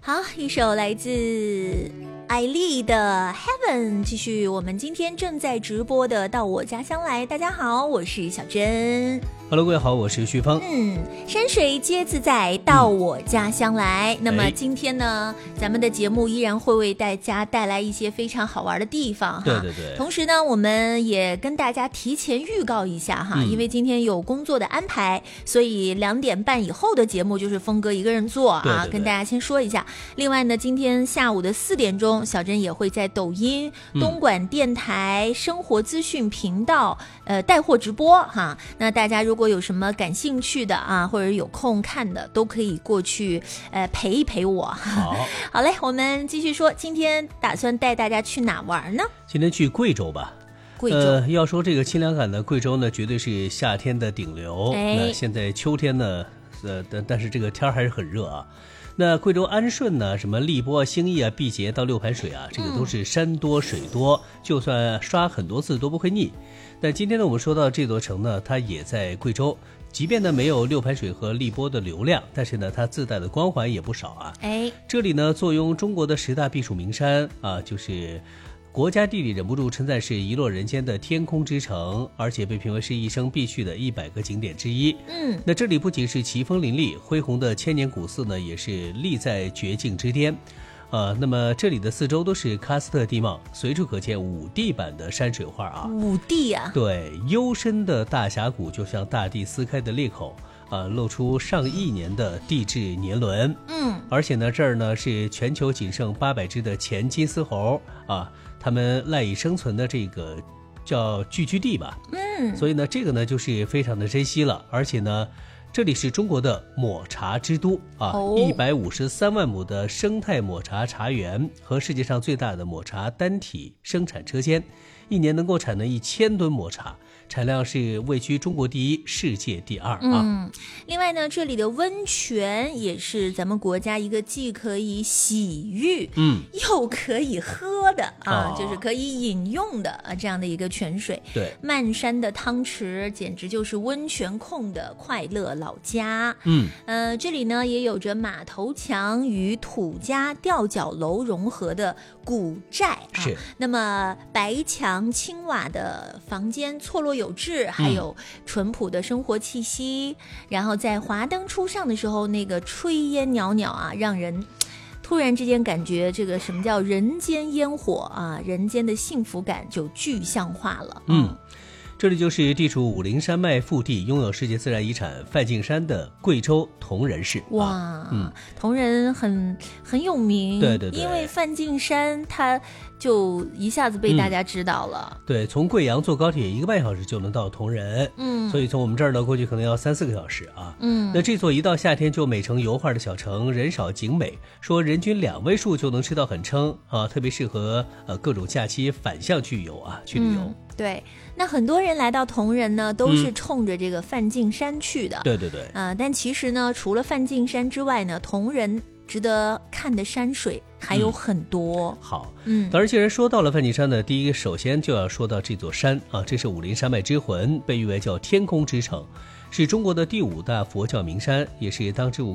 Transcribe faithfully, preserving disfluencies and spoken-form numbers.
好，一首来自艾丽的 Heaven， 继续我们今天正在直播的到我家乡来。大家好，我是小珍。 Hello， 各位好，我是徐峰。 嗯，山水皆自在，到我家乡来。嗯、那么今天呢，咱们的节目依然会为大家带来一些非常好玩的地方哈。 对对对。 同时呢，我们也跟大家提前预告一下哈，嗯、因为今天有工作的安排，所以两点半以后的节目就是峰哥一个人做啊， 对对对， 跟大家先说一下。另外呢，今天下午的四点钟，小珍也会在抖音、东莞电台生活资讯频道呃带货直播哈。那大家如果有什么感兴趣的啊，或者有空看的，都可以过去呃陪一陪我。 好， 好嘞，我们继续说，今天打算带大家去哪玩呢？ 今天去贵州吧。 贵州， 呃，要说这个清凉感的贵州呢，绝对是夏天的顶流。 哎、 那现在秋天呢，呃，但但是这个天还是很热啊。那贵州安顺呢，什么荔波、兴义啊、毕节到六盘水啊，这个都是山多水多，嗯、就算刷很多次都不会腻。但今天呢，我们说到这座城呢，它也在贵州，即便呢没有六盘水和荔波的流量，但是呢它自带的光环也不少啊。 哎， 这里呢坐拥中国的十大避暑名山啊，就是国家地理忍不住称赞是一落人间的天空之城，而且被评为是一生必去的一百个景点之一。 嗯， 那这里不仅是奇峰林立，恢宏的千年古寺呢也是立在绝境之巅。呃，那么这里的四周都是喀斯特地貌，随处可见五 D 版的山水画啊。 五 D 啊？ 对，幽深的大峡谷就像大地撕开的裂口啊，露出上亿年的地质年轮。 嗯， 而且呢，这儿呢是全球仅剩八百只的前金丝猴啊，它们赖以生存的这个叫聚居地吧。 嗯， 所以呢，这个呢就是非常的珍惜了，而且呢。这里是中国的抹茶之都啊，一百五十三万亩的生态抹茶茶园和世界上最大的抹茶单体生产车间，一年能够产能一千吨抹茶，产量是位居中国第一，世界第二啊。 嗯，另外呢，这里的温泉也是咱们国家一个既可以洗浴， 嗯， 又可以喝的啊， 哦、 就是可以饮用的啊，这样的一个泉水。 对， 漫山的汤池简直就是温泉控的快乐老家。 嗯， 呃，这里呢也有着马头墙与土家吊脚楼融合的古寨啊。 是。 那么白墙青瓦的房间错落有致，还有淳朴的生活气息。嗯、然后在华灯初上的时候，那个炊烟袅袅啊，让人突然之间感觉这个什么叫人间烟火啊，人间的幸福感就具象化了。 嗯。嗯，这里就是地处武陵山脉腹地，拥有世界自然遗产梵净山的贵州铜仁市。 哇， 啊、嗯， 铜仁很很有名， 对对对， 因为梵净山它就一下子被大家知道了。 嗯、对，从贵阳坐高铁一个半小时就能到铜仁， 嗯， 所以从我们这儿呢过去可能要三四个小时啊。 嗯， 那这座一到夏天就美成油画的小城，人少景美，说人均两位数就能吃到很撑啊，特别适合呃各种假期反向去游啊，去旅游。 嗯、对。那很多人来到铜仁呢，都是冲着这个梵净山去的。 嗯、对对对。 啊、呃，但其实呢，除了梵净山之外呢，铜仁值得看的山水还有很多。 嗯、好， 嗯， 当然，既然说到了梵净山呢，第一个首先就要说到这座山啊，这是武陵山脉之魂，被誉为叫天空之城，是中国的第五大佛教名山，也是当之无